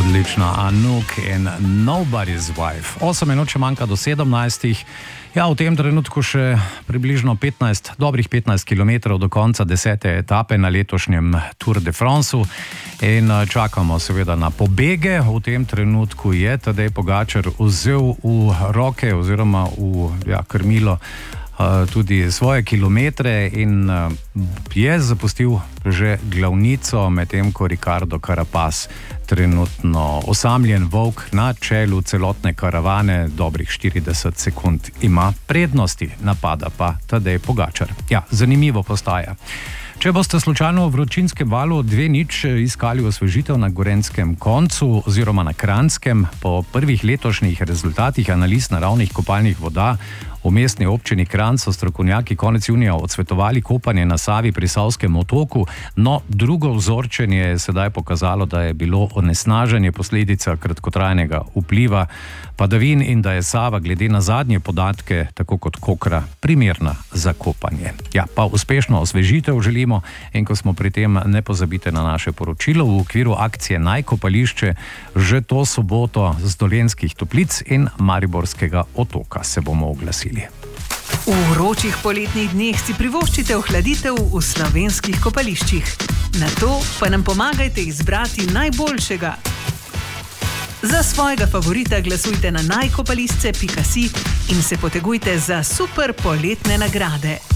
Odlično, Anouk in Nobody's Wife. 8 minut še manjka do 17. Ja, v tem trenutku še približno dobrih 15 km do konca 10. etape na letošnjem Tour de France in čakamo seveda na pobege. V tem trenutku je Tadej Pogačar vzel v roke oziroma v krmilo tudi svoje kilometre in je zapustil že glavnico, medtem ko Ricardo Carapaz, trenutno osamljen volk na čelu celotne karavane, dobrih 40 sekund ima prednosti, napada pa Tadej Pogačar. Ja, zanimivo postaja. Če boste slučajno v vročinskem valu 2:0 iskali osvežitev na gorenjskem koncu oziroma na Kranjskem, po prvih letošnjih rezultatih analiz naravnih kopalnih voda v mestni občini Kranj so strokovnjaki konec junija odsvetovali kopanje na Savi pri Savskem otoku, no drugo vzorčenje je sedaj pokazalo, da je bilo onesnaženje posledica kratkotrajnega vpliva padavin in da je Sava glede na zadnje podatke, tako kot Kokra, primerna za kopanje. Ja, pa uspešno osvežitev želimo in ko smo pri tem, ne pozabite na naše poročilo v okviru akcije Naj kopališče že to soboto z Dolenjskih Toplic in Mariborskega otoka se bomo oglasili. V vročih poletnih dneh si privoščite ohladitev v slovenskih kopališčih. Na to pa nam pomagajte izbrati najboljšega. Za svojega favorita glasujte na najkopališče.si in se potegujte za super poletne nagrade.